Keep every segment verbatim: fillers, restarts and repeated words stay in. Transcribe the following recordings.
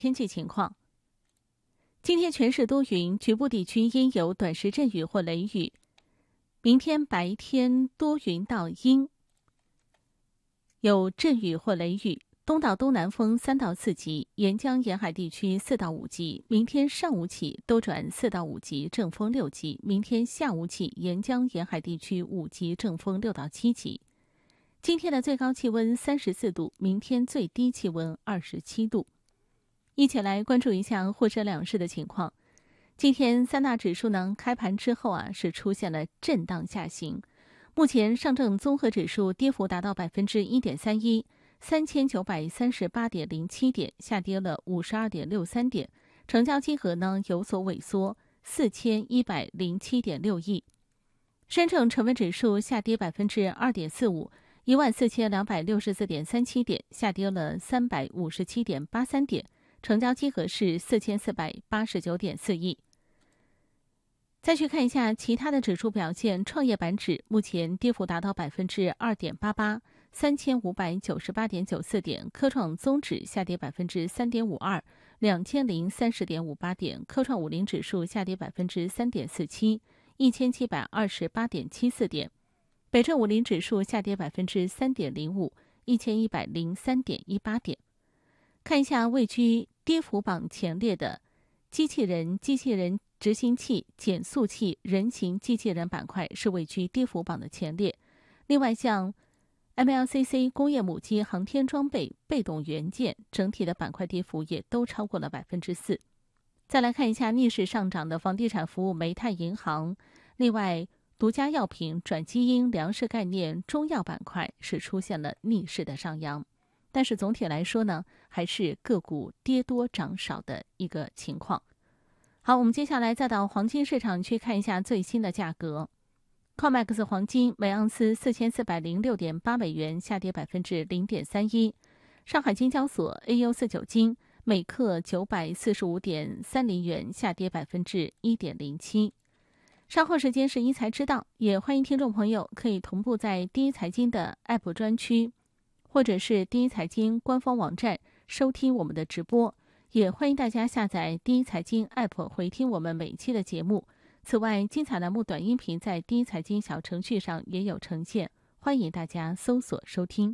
天气情况。今天全市多云，局部地区阴有短时阵雨或雷雨。明天白天多云到阴，有阵雨或雷雨，东到东南风三到四级，沿江沿海地区四到五级。明天上午起多转四到五级，正风六级。明天下午起沿江沿海地区五级，正风六到七级。今天的最高气温三十四度，明天最低气温二十七度。一起来关注一下沪深两市的情况。今天三大指数呢开盘之后啊是出现了震荡下行。目前上证综合指数跌幅达到百分之一点三一，三千九百三十八点零七点，下跌了五十二点六三点，成交金额呢有所萎缩，四千一百零七点六亿。深证成分指数下跌百分之二点四五。一万四千两百六十四点三七点，下跌了三百五十七点八三点，成交金额是四千四百八十九点四亿。再去看一下其他的指数表现，创业板指目前跌幅达到百分之二点八八，三千五百九十八点九四点；科创综指下跌百分之三点五二，两千零三十点五八点；科创五零指数下跌百分之三点四七，一千七百二十八点七四点。北证五零指数下跌百分之三点零五，一千一百零三点一八点。看一下位居跌幅榜前列的机器人、机器人执行器、减速器、人形机器人板块是位居跌幅榜的前列。另外，像 M L C C 工业母机、航天装备、被动元件，整体的板块跌幅也都超过了百分之四。再来看一下逆势上涨的房地产服务、煤炭、银行。另外，独家药品、转基因、粮食概念、中药板块是出现了逆势的上扬，但是总体来说呢，还是个股跌多涨少的一个情况。好，我们接下来再到黄金市场去看一下最新的价格。C O M E X 黄金每盎司四千四百零六点八美元，下跌百分之零点三一。上海金交所 A U 四九金每克九百四十五点三零元，下跌百分之一点零七。稍后时间是一财知道，也欢迎听众朋友可以同步在第一财经的 App 专区，或者是第一财经官方网站收听我们的直播，也欢迎大家下载第一财经 App 回听我们每一期的节目。此外，精彩栏目短音频在第一财经小程序上也有呈现，欢迎大家搜索收听。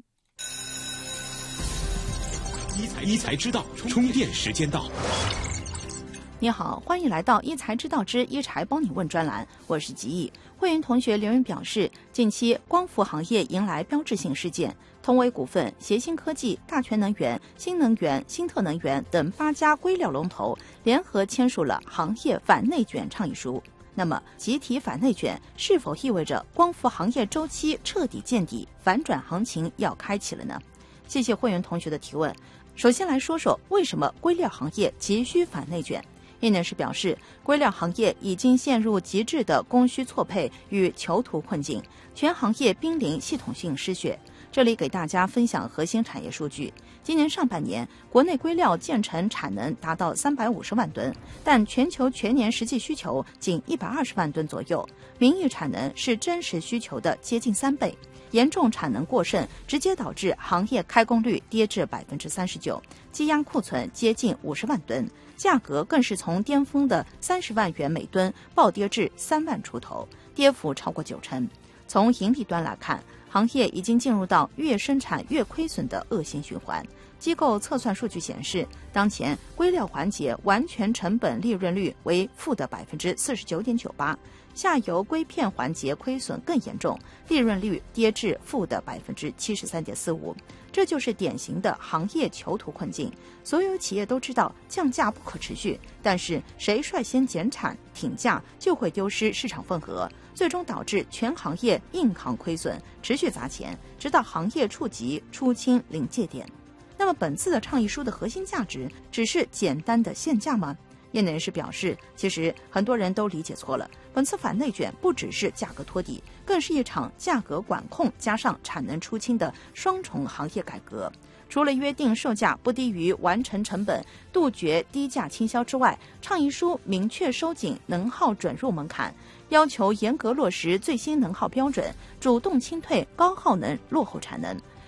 一财知道，充电时间到。 你好，欢迎来到一财知道之一财帮你问专栏，我是吉毅。会员同学留言表示，近期光伏行业迎来标志性事件，通威股份、协鑫科技、大全能源、新能源、新特能源等八家硅料龙头联合签署了行业反内卷倡议书。那么，集体反内卷是否意味着光伏行业周期彻底见底，反转行情要开启了呢？谢谢会员同学的提问。首先来说说为什么硅料行业急需反内卷。业内人士表示，硅料行业已经陷入极致的供需错配与囚徒困境，全行业濒临系统性失血。这里给大家分享核心产业数据。今年上半年，国内硅料建成产能达到三百五十万吨，但全球全年实际需求仅一百二十万吨左右，名义产能是真实需求的接近三倍。严重产能过剩，直接导致行业开工率跌至百分之三十九，积压库存接近五十万吨，价格更是从巅峰的三十万元每吨暴跌至三万出头，跌幅超过九成。从盈利端来看，行业已经进入到越生产越亏损的恶性循环。机构测算数据显示，当前硅料环节完全成本利润率为负的百分之四十九点九八，下游硅片环节亏损更严重，利润率跌至负的百分之七十三点四五。这就是典型的行业囚徒困境。所有企业都知道降价不可持续，但是谁率先减产挺价，就会丢失市场份额，最终导致全行业硬扛亏损，持续砸钱，直到行业触及出清临界点。那么本次的倡议书的核心价值只是简单的限价吗？业内人士表示，其实很多人都理解错了，本次反内卷不只是价格托底，更是一场价格管控加上产能出清的双重行业改革。除了约定售价不低于完成成本，杜绝低价倾销之外，倡议书明确收紧能耗准入门槛，要求严格落实最新能耗标准，主动清退高耗能落后产能。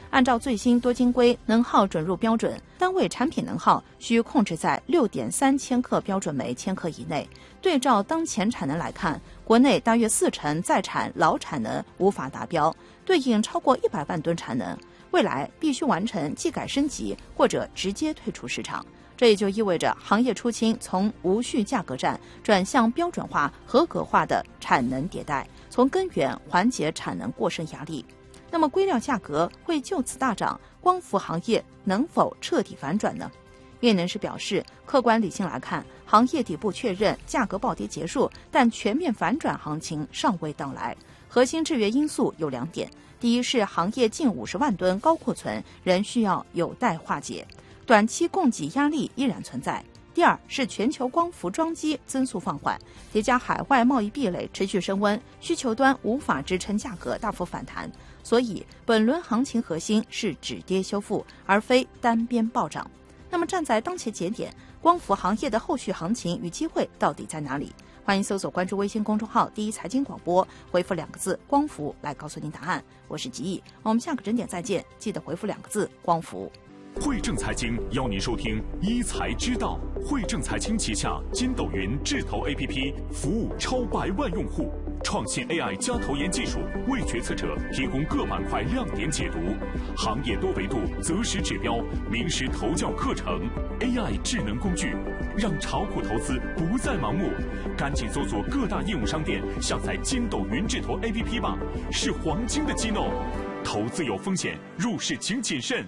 按照最新多晶硅能耗准入标准，单位产品能耗需控制在 六点三千克标准每千克以内。对照当前产能来看，国内大约四成在产老产能无法达标，对应超过一百万吨产能，未来必须完成技改升级或者直接退出市场。这也就意味着行业出清从无序价格战转向标准化、合格化的产能迭代，从根源缓解产能过剩压力。那么硅料价格会就此大涨，光伏行业能否彻底反转呢？业内人士表示，客观理性来看，行业底部确认，价格暴跌结束，但全面反转行情尚未到来。核心制约因素有两点：第一是行业近五十万吨高库存仍需要有待化解，短期供给压力依然存在；第二是全球光伏装机增速放缓，叠加海外贸易壁垒持续升温，需求端无法支撑价格大幅反弹。所以本轮行情核心是止跌修复，而非单边暴涨。那么站在当前节点，光伏行业的后续行情与机会到底在哪里？欢迎搜索关注微信公众号第一财经广播，回复两个字光伏来告诉您答案。我是吉毅，我们下个整点再见，记得回复两个字光伏。 汇正财经邀您收听一财知道。汇正财经旗下筋斗云智投 A P P 服务超百万用户，创新 A I 加投研技术为决策者提供各板块亮点解读，行业多维度择时指标名师投教课程 ，A I 智能工具，让炒股投资不再盲目。赶紧搜索各大应用商店下载筋斗云智投 A P P 吧，是黄金的机弄。投资有风险，入市请谨慎。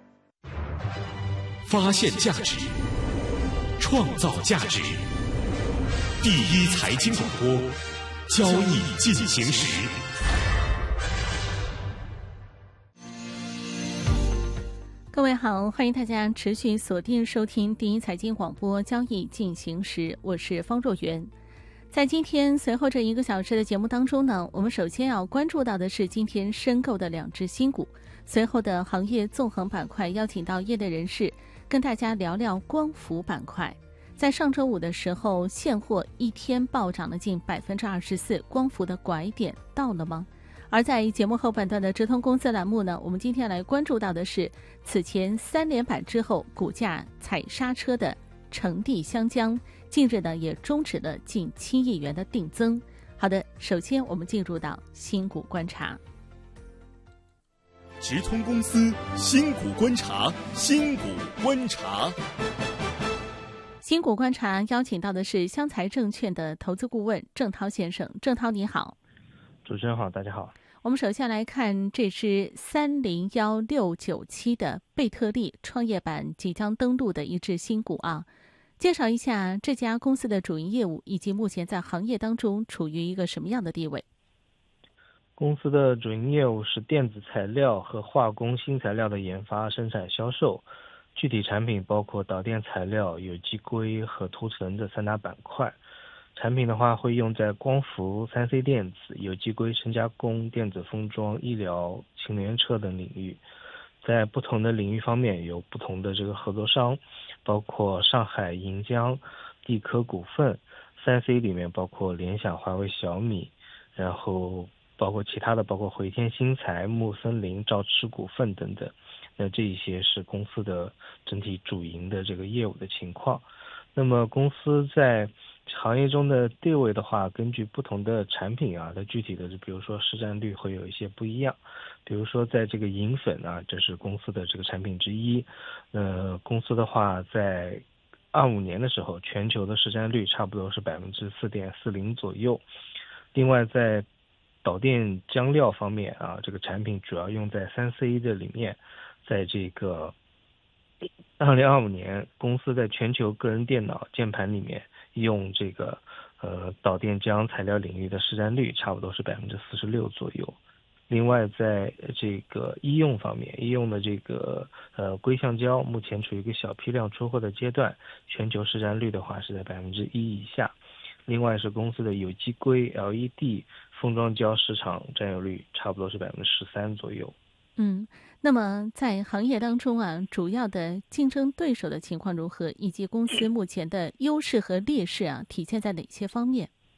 发现价值，创造价值。第一财经广播，交易进行时。 各位好，欢迎大家持续锁定收听第一财经广播交易进行时，我是方若元。在今天随后这一个小时的节目当中呢，我们首先要关注到的是今天申购的两只新股，随后的行业纵横板块邀请到业内人士跟大家聊聊光伏板块。在上周五的时候，现货一天暴涨了近百分之二十四，光伏的拐点到了吗？而在节目后半段的直通公司栏目呢，我们今天来关注到的是此前三连板之后股价踩刹车的成地香江，近日呢也终止了近七亿元的定增。好的，首先我们进入到新股观察。 直通公司新股观察，新股观察。 新股观察邀请到的是湘财证券的投资顾问郑涛先生。郑涛你好。 主持人好，大家好。 我们首先来看这支三零一六九七的贝特利创业板即将登陆的一只新股啊，介绍一下这家公司的主营业务以及目前在行业当中处于一个什么样的地位。 公司的主营业务是电子材料和化工新材料的研发、生产、销售，具体产品包括导电材料、有机硅和涂层这三大板块。产品的话会用在光伏、三 C 电子、有机硅深加工、电子封装、医疗、氢能源车等领域。在不同的领域方面有不同的这个合作商，包括上海银江、地科股份，三 C 里面包括联想、华为、小米，然后包括其他的包括回天新材、木森林、兆驰股份等等。那这一些是公司的整体主营的这个业务的情况。那么公司在行业中的地位的话，根据不同的产品啊，它具体的比如说市占率会有一些不一样。比如说在这个银粉啊，这是公司的这个产品之一。呃，公司的话在二五年的时候，全球的市占率差不多是百分之四点四零左右。另外在导电浆料方面啊，这个产品主要用在三 C 的里面，在这个二零二五年，公司在全球个人电脑键盘里面用这个呃导电浆材料领域的市占率差不多是百分之四十六左右。另外在这个医用方面，医用的这个呃硅橡胶目前处于一个小批量出货的阶段，全球市占率的话是在百分之一以下。另外是公司的有机硅、L E D、封装胶市场占有率差不多是百分之十三左右。 嗯，那么在行业当中啊，主要的竞争对手的情况如何，以及公司目前的优势和劣势啊，体现在哪些方面？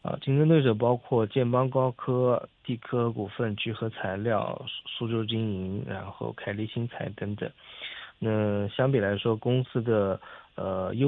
啊，竞争对手包括建邦高科、地科股份、聚合材料、苏州经营，然后凯利新材等等。那相比来说，公司的呃优